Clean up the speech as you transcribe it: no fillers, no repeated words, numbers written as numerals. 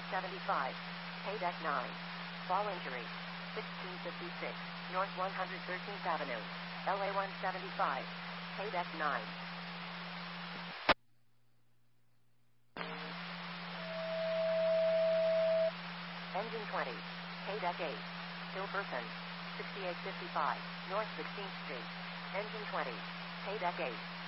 175, Paydeck 9. Fall injury. 1656, North 113th Avenue, LA 175, Paydeck 9. Engine 20, Paydeck 8, still person. 6855, North 16th Street, Engine 20, Paydeck 8.